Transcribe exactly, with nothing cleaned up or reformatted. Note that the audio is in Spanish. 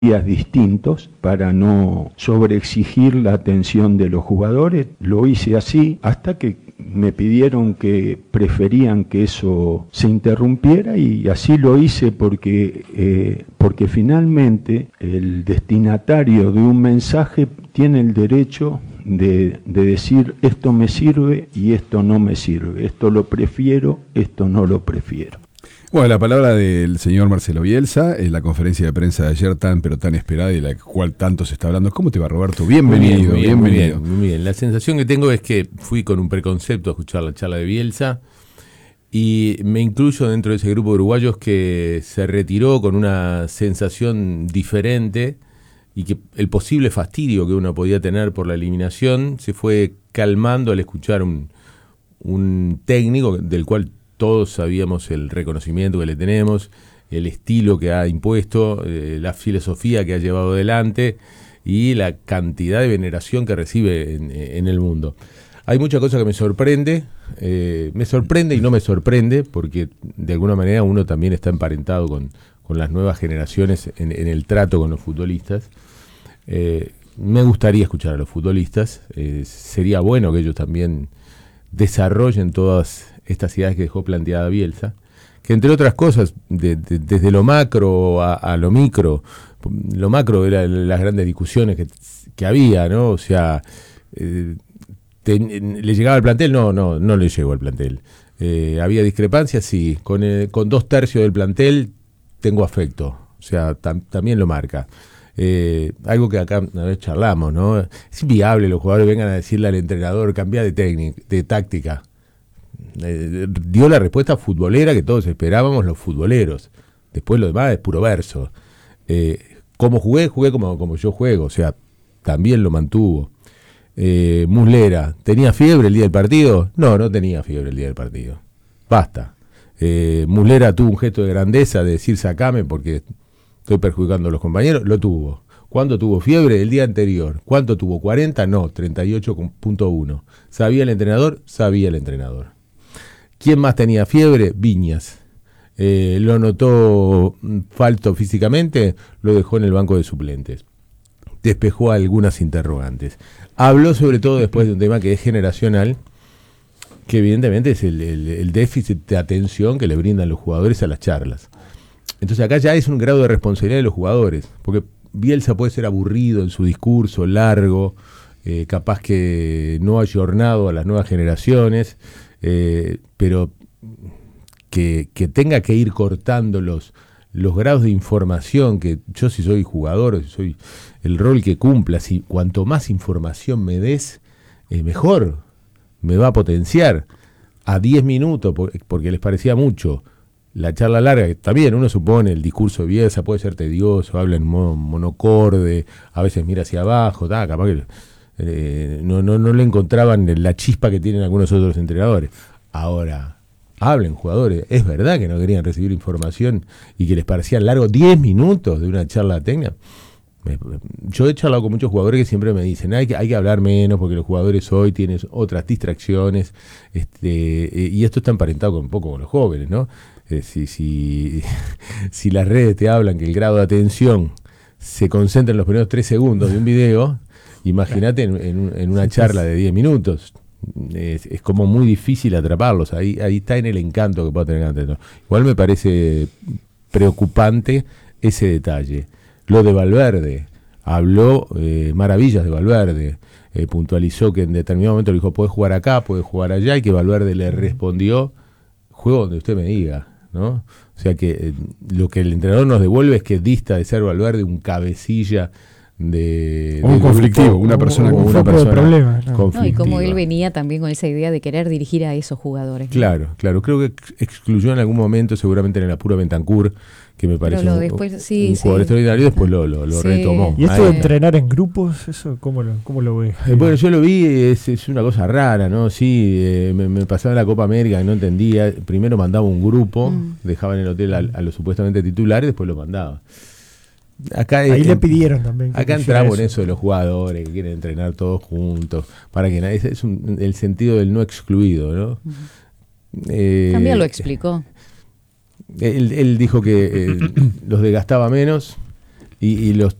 días distintos para no sobreexigir la atención de los jugadores. Lo hice así hasta que me pidieron que preferían que eso se interrumpiera y así lo hice porque, eh, porque finalmente el destinatario de un mensaje tiene el derecho de, de decir esto me sirve y esto no me sirve, esto lo prefiero, esto no lo prefiero. Bueno, la palabra del señor Marcelo Bielsa, en la conferencia de prensa de ayer tan pero tan esperada y de la cual tanto se está hablando. ¿Cómo te va, Roberto? Bienvenido, muy bien, muy bien, bienvenido. Muy bien, muy bien. La sensación que tengo es que fui con un preconcepto a escuchar la charla de Bielsa y me incluyo dentro de ese grupo de uruguayos que se retiró con una sensación diferente y que el posible fastidio que uno podía tener por la eliminación se fue calmando al escuchar un, un técnico del cual todos sabíamos el reconocimiento que le tenemos, el estilo que ha impuesto, eh, la filosofía que ha llevado adelante y la cantidad de veneración que recibe en, en el mundo. Hay mucha cosa que me sorprende, eh, me sorprende y no me sorprende, porque de alguna manera uno también está emparentado con, con las nuevas generaciones en, en el trato con los futbolistas. Eh, me gustaría escuchar a los futbolistas, eh, sería bueno que ellos también desarrollen todas estas ideas que dejó planteada Bielsa, que entre otras cosas, de, de, desde lo macro a, a lo micro, lo macro eran las grandes discusiones que, que había, ¿no? O sea, eh, te, ¿le llegaba al plantel? No, no, no le llegó al plantel. Eh, ¿Había discrepancias? Sí. Con, eh, con dos tercios del plantel tengo afecto, o sea, tam, también lo marca. Eh, algo que acá una vez charlamos, ¿no? Es inviable los jugadores vengan a decirle al entrenador, cambia de técnica, de táctica. Eh, dio la respuesta futbolera que todos esperábamos los futboleros. Después lo demás es puro verso. Eh, como jugué, jugué como, como yo juego, o sea, también lo mantuvo. Eh, Muslera, ¿tenía fiebre el día del partido? No, no tenía fiebre el día del partido. Basta. Eh, Muslera tuvo un gesto de grandeza de decir sacame porque estoy perjudicando a los compañeros. Lo tuvo. ¿Cuánto tuvo fiebre? El día anterior. ¿Cuánto tuvo? ¿cuarenta? No, treinta y ocho punto uno. ¿Sabía el entrenador? Sabía el entrenador. ¿Quién más tenía fiebre? Viñas. Eh, lo notó falto físicamente, lo dejó en el banco de suplentes. Despejó algunas interrogantes. Habló sobre todo después de un tema que es generacional, que evidentemente es el, el, el déficit de atención que le brindan los jugadores a las charlas. Entonces acá ya es un grado de responsabilidad de los jugadores, porque Bielsa puede ser aburrido en su discurso, largo, eh, capaz que no ayornado a las nuevas generaciones, Eh, pero que, que tenga que ir cortando los, los grados de información, que yo si soy jugador, si soy el rol que cumpla, si cuanto más información me des, eh, mejor, me va a potenciar. A diez minutos, porque les parecía mucho, la charla larga, que también uno supone, el discurso de Bielsa puede ser tedioso, habla en modo monocorde, a veces mira hacia abajo, ta, capaz que Eh, no, no, no le encontraban la chispa que tienen algunos otros entrenadores. Ahora, hablen jugadores, es verdad que no querían recibir información y que les parecía largo diez minutos de una charla técnica. Yo he charlado con muchos jugadores que siempre me dicen hay que, hay que hablar menos porque los jugadores hoy tienen otras distracciones, este, y esto está emparentado con un poco con los jóvenes, ¿no? Eh, si, si, si las redes te hablan que el grado de atención se concentra en los primeros tres segundos de un video, imagínate en, en, en una charla de diez minutos, es, es como muy difícil atraparlos, ahí, ahí está en el encanto que puede tener antes. Igual me parece preocupante ese detalle. Lo de Valverde, habló eh, maravillas de Valverde, eh, puntualizó que en determinado momento le dijo, puedes jugar acá, puedes jugar allá, y que Valverde le respondió, juego donde usted me diga, ¿no? O sea que eh, lo que el entrenador nos devuelve es que dista de ser Valverde un cabecilla de, un de conflictivo, grupo, una persona un, con una persona problema, ¿no? No, y cómo él venía también con esa idea de querer dirigir a esos jugadores, ¿no? Claro, claro, creo que excluyó en algún momento, seguramente en el apuro Bentancur, que me parece lo un, después, sí, un sí. jugador extraordinario, después lo, lo, lo Sí. retomó. ¿Y esto Ahí. de entrenar en grupos, eso cómo lo, cómo lo ves? Eh, Bueno, yo lo vi, es, es una cosa rara, ¿no? Sí, eh, me, me pasaba en la Copa América y no entendía. Primero mandaba un grupo, mm. dejaba en el hotel a, a los supuestamente titulares, después lo mandaba. Acá Ahí es, le pidieron también. Acá entramos en eso de los jugadores que quieren entrenar todos juntos, para que nadie, es un, el sentido del no excluido, ¿no? Uh-huh. Eh, También lo explicó. Él, él dijo que eh, los desgastaba menos Y, y los